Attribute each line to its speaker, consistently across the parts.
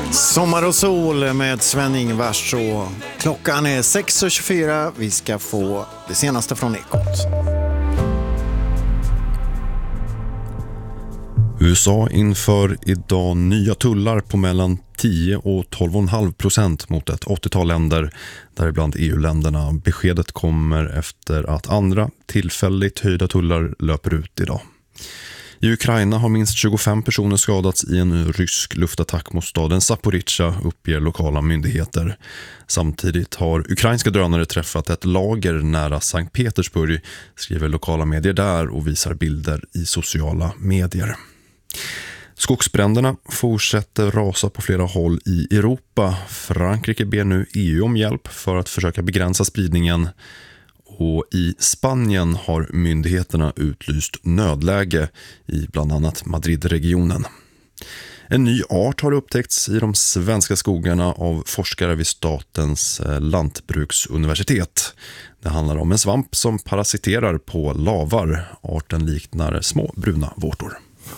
Speaker 1: Sommar och sol med Sven-Ingvars och klockan är 6:24. Vi ska få det senaste från Ekot.
Speaker 2: USA inför idag nya tullar på mellan 10 och 12,5% mot ett 80-tal länder, däribland EU-länderna. Beskedet kommer efter att andra tillfälligt höjda tullar löper ut idag. I Ukraina har minst 25 personer skadats i en rysk luftattack mot staden Zaporizjzja, uppger lokala myndigheter. Samtidigt har ukrainska drönare träffat ett lager nära Sankt Petersburg, skriver lokala medier där och visar bilder i sociala medier. Skogsbränderna fortsätter rasa på flera håll i Europa. Frankrike ber nu EU om hjälp för att försöka begränsa spridningen. Och i Spanien har myndigheterna utlyst nödläge i bland annat Madridregionen. En ny art har upptäckts i de svenska skogarna av forskare vid Statens lantbruksuniversitet. Det handlar om en svamp som parasiterar på lavar. Arten liknar små bruna vårtor.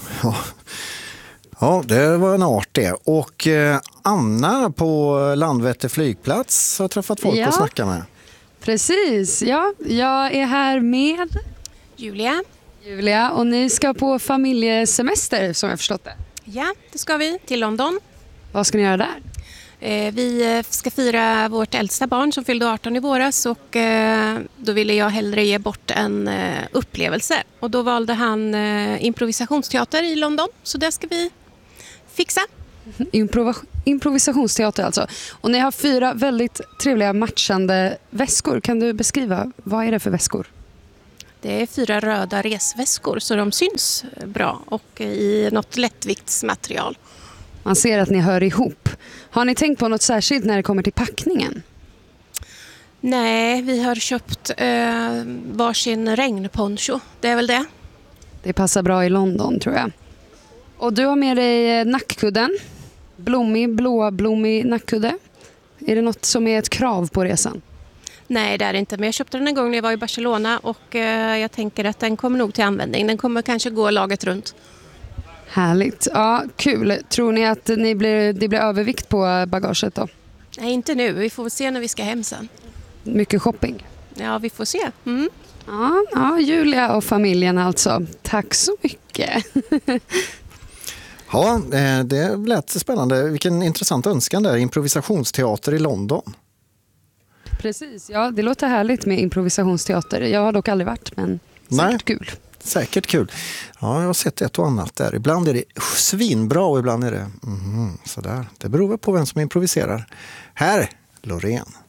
Speaker 1: Ja, det var en art det. Och Anna på Landvetter flygplats har träffat folk att snacka med.
Speaker 3: Precis, ja. Jag är här med Julia och ni ska på familjesemester som jag förstått det.
Speaker 4: Ja, det ska vi till London.
Speaker 3: Vad ska ni göra där?
Speaker 4: Vi ska fira vårt äldsta barn som fyllde 18 i våras och då ville jag hellre ge bort en upplevelse. Och då valde han improvisationsteater i London, så det ska vi fixa.
Speaker 3: Improvisationsteater alltså. Och ni har 4 väldigt trevliga matchande väskor. Kan du beskriva, vad är det för väskor?
Speaker 4: Det är 4 röda resväskor så de syns bra och i något lättviktsmaterial.
Speaker 3: Man ser att ni hör ihop. Har ni tänkt på något särskilt när det kommer till packningen?
Speaker 4: Nej, vi har köpt varsin regnponcho. Det är väl det.
Speaker 3: Det passar bra i London tror jag. Och du har med dig nackkudden. Blåblommig nackkudde. Är det något som är ett krav på resan?
Speaker 4: Nej, det är det inte. Men jag köpte den en gång när jag var i Barcelona och jag tänker att den kommer nog till användning. Den kommer kanske gå laget runt.
Speaker 3: Härligt. Ja, kul. Tror ni att det blir övervikt på bagaget då?
Speaker 4: Nej, inte nu. Vi får se när vi ska hem sen.
Speaker 3: Mycket shopping?
Speaker 4: Ja, vi får se. Mm.
Speaker 3: Ja, Julia och familjen alltså. Tack så mycket.
Speaker 1: Ja, det lät spännande. Vilken intressant önskan där. Improvisationsteater i London.
Speaker 3: Precis, ja det låter härligt med improvisationsteater. Jag har dock aldrig varit, men säkert kul.
Speaker 1: Säkert kul. Ja, jag har sett ett och annat där. Ibland är det svinbra och ibland är det sådär. Det beror på vem som improviserar. Här, Loreen.